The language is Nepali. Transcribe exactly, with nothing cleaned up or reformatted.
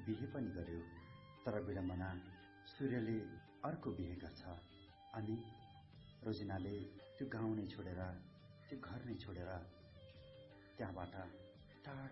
बिहे पनि गर्यो। तर विडम्बना सूर्यले अर्को बिहे गर्छ अनि रोजिनाले त्यो गाउँ नै छोडेर त्यो घर नै छोडेर त्यहाँबाट टाढा